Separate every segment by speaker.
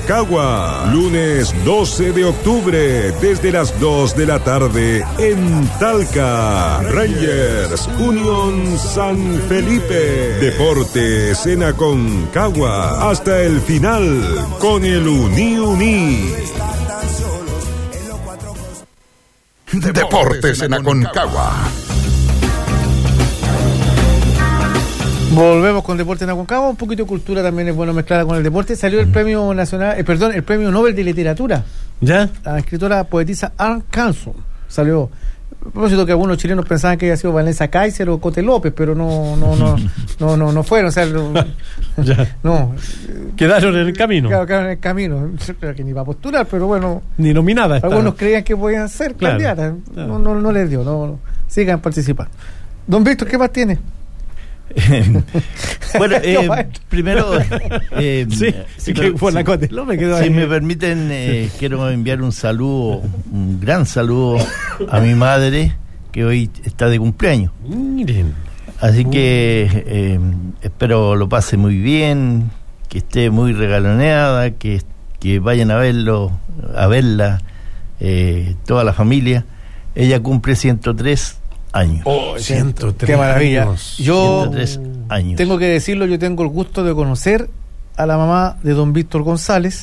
Speaker 1: Aconcagua. Lunes 12 de octubre, desde las 2 de la tarde, en Talca. Rangers, Unión San Felipe. Deportes en Aconcagua. Hasta el final, con el Uni.
Speaker 2: Deportes en Aconcagua.
Speaker 3: Volvemos con Deportes en Aconcagua. Un poquito de cultura también es bueno mezclada con el deporte. Salió el premio nacional, el premio Nobel de Literatura.
Speaker 4: ¿Ya?
Speaker 3: La escritora poetisa Anne Carlson salió. A propósito que algunos chilenos pensaban que había sido Vanessa Kaiser o Cote López, pero no fueron, o sea, no.
Speaker 4: Quedaron en el camino.
Speaker 3: Quedaron en el camino. Creo que ni va a postular, pero bueno.
Speaker 4: Ni nominada está.
Speaker 3: Algunos creían que podían ser candidatas. Claro. No les dio, no. Sigan participando. Don Víctor, ¿qué más tiene?
Speaker 5: Bueno, primero si me permiten, quiero enviar un gran saludo a mi madre, que hoy está de cumpleaños.
Speaker 4: Miren.
Speaker 5: Así que espero lo pase muy bien, que esté muy regaloneada, que vayan a verla toda la familia. Ella cumple 103 años.
Speaker 4: 103.
Speaker 3: Qué maravilla. Yo
Speaker 5: 103 años.
Speaker 3: Tengo que decirlo, yo tengo el gusto de conocer a la mamá de don Víctor González.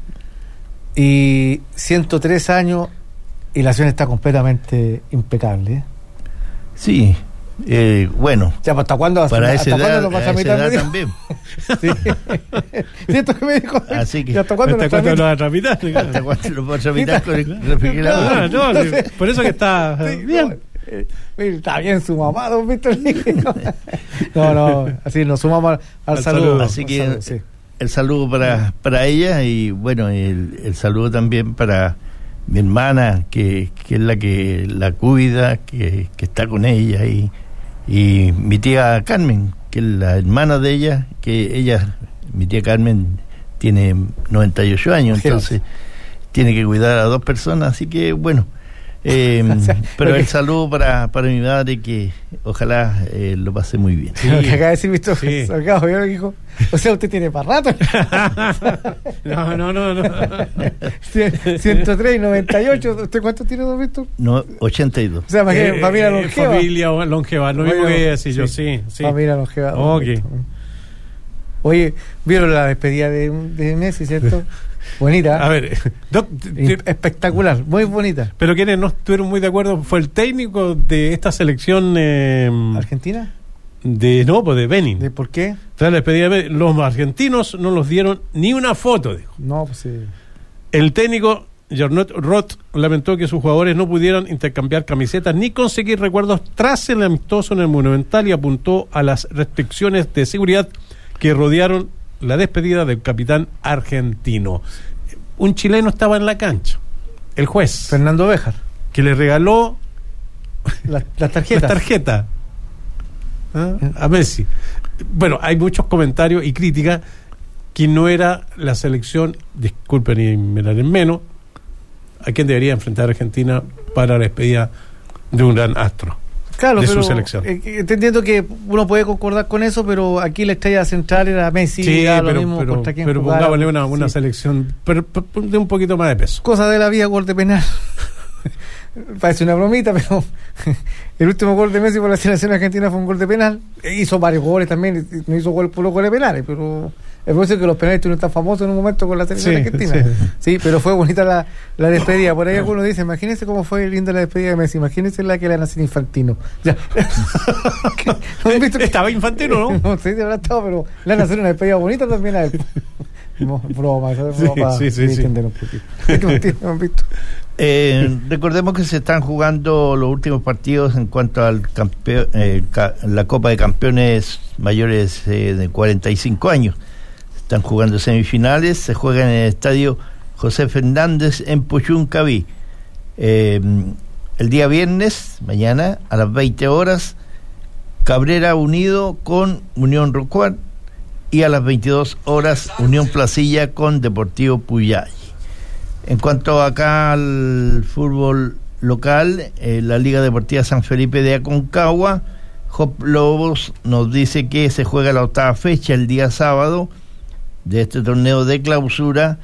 Speaker 3: Y 103 años y la acción está completamente impecable.
Speaker 5: Sí, bueno.
Speaker 3: Ya, ¿hasta cuándo
Speaker 5: para esa edad,
Speaker 3: lo vas a tramitar?
Speaker 5: También.
Speaker 3: Sí. ¿Cierto que me dijo?
Speaker 5: Así que
Speaker 3: ¿hasta cuándo lo vas a tramitar?
Speaker 5: ¿Hasta cuándo lo vas a tramitar con el refrigerador?
Speaker 4: No, por eso que está bien.
Speaker 3: Está bien su mamá, don Víctor. No, así nos sumamos al saludo.
Speaker 5: Así que el saludo para ella, y bueno, el saludo también para mi hermana, que es la que la cuida, que está con ella, y mi tía Carmen, que es la hermana de ella, mi tía Carmen tiene 98 años, entonces tiene que cuidar a 2 personas, así que bueno. Pero el saludo para mi madre, que ojalá lo pase muy bien.
Speaker 3: Sí. Lo que acaba de decir Víctor Salgado, yo le dijo, o sea, usted tiene para rato.
Speaker 4: No.
Speaker 3: 103 y 98. ¿Usted cuánto tiene, don Víctor?
Speaker 5: No, 82.
Speaker 3: O sea, familia longeva.
Speaker 4: Familia longeva, lo mismo que decir yo, sí.
Speaker 3: Familia longeva.
Speaker 4: Okay.
Speaker 3: Oye, ¿vieron la despedida de Messi, cierto? Bonita.
Speaker 4: A ver,
Speaker 3: espectacular, muy bonita.
Speaker 4: Pero quienes no estuvieron muy de acuerdo fue el técnico de esta selección
Speaker 3: ¿Argentina?
Speaker 4: De Benin.
Speaker 3: ¿De por qué?
Speaker 4: Tras la despedida, los argentinos no los dieron ni una foto, dijo.
Speaker 3: No, pues sí.
Speaker 4: El técnico Gernot Roth lamentó que sus jugadores no pudieran intercambiar camisetas ni conseguir recuerdos tras el amistoso en el Monumental, y apuntó a las restricciones de seguridad que rodearon la despedida del capitán argentino. Un chileno estaba en la cancha, el juez
Speaker 3: Fernando Béjar,
Speaker 4: que le regaló
Speaker 3: las tarjetas
Speaker 4: a Messi. Bueno, hay muchos comentarios y críticas que no era la selección, disculpen y me la den menos, a quien debería enfrentar a Argentina para la despedida de un gran astro.
Speaker 3: Claro,
Speaker 4: de
Speaker 3: pero
Speaker 4: su selección.
Speaker 3: Entiendo que uno puede concordar con eso, pero aquí la estrella central era Messi.
Speaker 4: Sí,
Speaker 3: pero
Speaker 4: pongámosle una selección de un poquito más de peso.
Speaker 3: Cosa de la vida, gol de penal. Parece una bromita, pero el último gol de Messi por la selección argentina fue un gol de penal. Hizo varios goles también, no hizo puros goles penales, pero es por eso que los penales no están famosos en un momento con la selección argentina. Sí, pero fue bonita la despedida. Por ahí algunos dicen, imagínense cómo fue linda la despedida de Messi, imagínense la que le nació Infantino. Ya.
Speaker 4: Estaba Infantino, ¿no?
Speaker 3: No sé si habrá estado, pero le nació una despedida bonita también a él. Broma.
Speaker 5: Recordemos que se están jugando los últimos partidos en cuanto al la Copa de Campeones mayores de 45 años. Están jugando semifinales, se juega en el estadio José Fernández en Puchuncaví. El día viernes, mañana a las 20 horas, Cabrera unido con Unión Rocuar, y a las 22 horas Unión Placilla con Deportivo Puyay. En cuanto acá al fútbol local, la Liga Deportiva San Felipe de Aconcagua, Job Lobos nos dice que se juega la 8ª fecha el día sábado de este torneo de clausura